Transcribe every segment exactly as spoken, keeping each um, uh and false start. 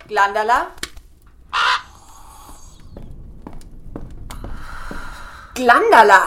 Glandala? Glandala!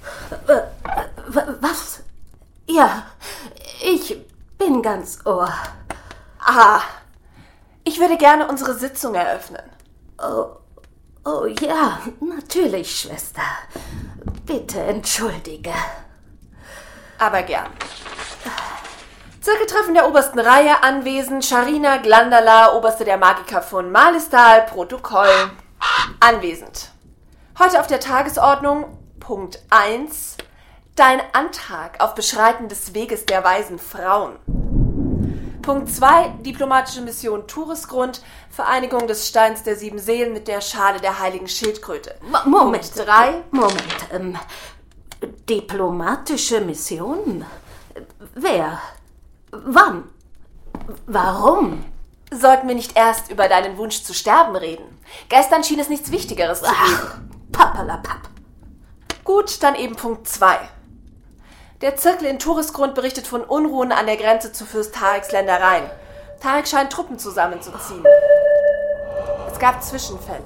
Was? Ja, ich bin ganz Ohr. Aha. Ich würde gerne unsere Sitzung eröffnen. Oh, oh ja, natürlich, Schwester. Bitte entschuldige. Aber gern. Zirkeltreffen der obersten Reihe, anwesend Sharina Glandala, Oberste der Magiker von Malistal, Protokoll. Anwesend. Heute auf der Tagesordnung, Punkt eins, dein Antrag auf Beschreiten des Weges der weisen Frauen. Punkt zwei, diplomatische Mission Tourisgrund, Vereinigung des Steins der sieben Seelen mit der Schale der heiligen Schildkröte. Moment, Punkt drei. Moment, ähm, diplomatische Mission? Wer? Wann? Warum? Sollten wir nicht erst über deinen Wunsch zu sterben reden? Gestern schien es nichts Wichtigeres zu geben. Pappalapapp. Gut, dann eben Punkt zwei. Der Zirkel in Tourisgrund berichtet von Unruhen an der Grenze zu Fürst Tariks Ländereien. Tarik scheint Truppen zusammenzuziehen. Es gab Zwischenfälle.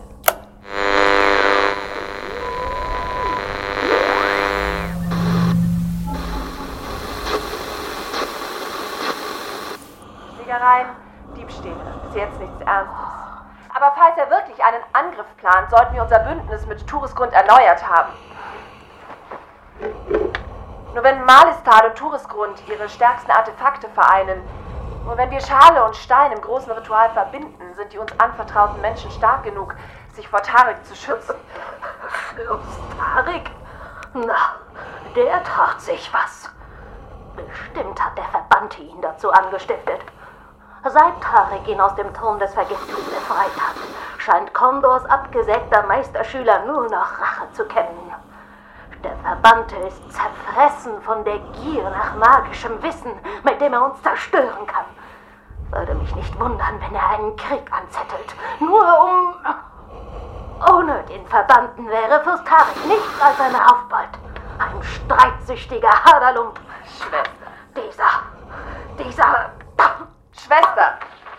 Schlägereien, Diebstähle. Bis jetzt nichts Ernstes. Aber falls er wirklich einen Angriff plant, sollten wir unser Bündnis mit Tourisgrund erneuert haben. Nur wenn Malistal und Tourisgrund ihre stärksten Artefakte vereinen, nur wenn wir Schale und Stein im großen Ritual verbinden, sind die uns anvertrauten Menschen stark genug, sich vor Tarik zu schützen. Fürst Tarik? Na, der traut sich was. Bestimmt hat der Verbannte ihn dazu angestiftet. Seit Tarik ihn aus dem Turm des Vergiftens befreit hat, scheint Kondors abgesägter Meisterschüler nur noch Rache zu kennen. Der Verbannte ist zerfressen von der Gier nach magischem Wissen, mit dem er uns zerstören kann. Würde mich nicht wundern, wenn er einen Krieg anzettelt. Nur um... Ohne den Verbannten wäre Fürst Tarik nichts als eine Raufbold. Ein streitsüchtiger Haderlump. Schwester. Dieser... Dieser... Schwester!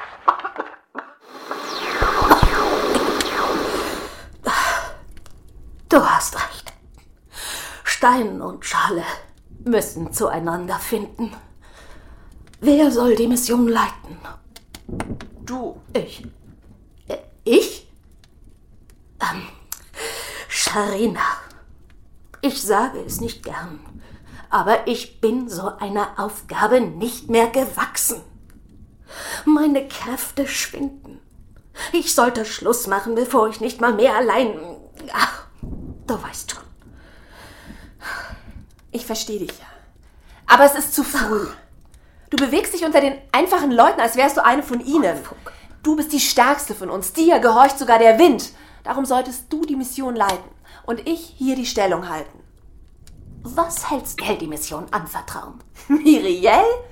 Du hast recht. Stein und Schale müssen zueinander finden. Wer soll die Mission leiten? Du. Ich. Äh, ich? Ähm, Sharina. Ich sage es nicht gern, aber ich bin so einer Aufgabe nicht mehr gewachsen. Meine Kräfte schwinden. Ich sollte Schluss machen, bevor ich nicht mal mehr allein... Ach, du weißt schon. Ich verstehe dich ja. Aber es ist zu früh. Du bewegst dich unter den einfachen Leuten, als wärst du eine von ihnen. Du bist die Stärkste von uns. Dir gehorcht sogar der Wind. Darum solltest du die Mission leiten und ich hier die Stellung halten. Was hältst du die Mission anvertrauen? Miriel?